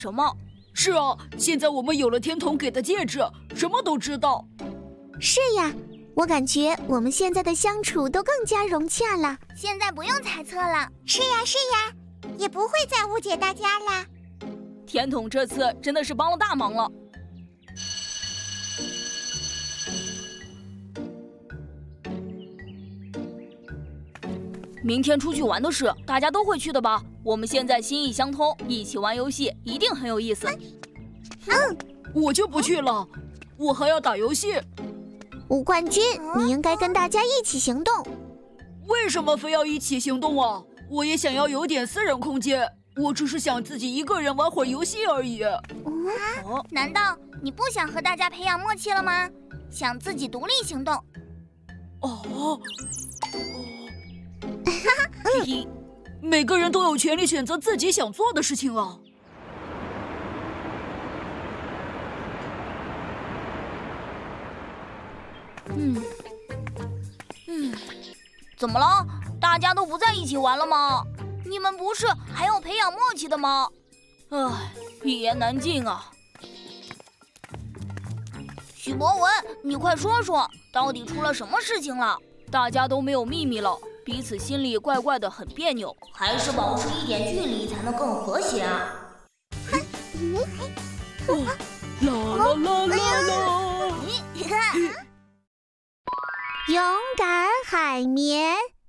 什么？ 是啊，现在我们有了天童给的戒指，什么都知道。 是呀，我感觉我们现在的相处都更加融洽了。 现在不用猜测了。是呀，也不会再误解大家了。 天童这次真的是帮了大忙了。明天出去玩的事，大家都会去的吧？我们现在心意相通，一起玩游戏一定很有意思。 我就不去了，我还要打游戏。 吴冠军，你应该跟大家一起行动。 为什么非要一起行动啊？我也想要有点私人空间，我只是想自己一个人玩会儿游戏而已。 难道你不想和大家培养默契了吗？想自己独立行动？ 每个人都有权利选择自己想做的事情啊。 怎么了？大家都不在一起玩了吗？你们不是还要培养默契的吗？唉，一言难尽啊。许博文，你快说说，到底出了什么事情了？大家都没有秘密了，彼此心里怪怪的，很别扭， 还是保持一点距离才能更和谐啊！ 啦啦啦啦啦！ 勇敢海绵。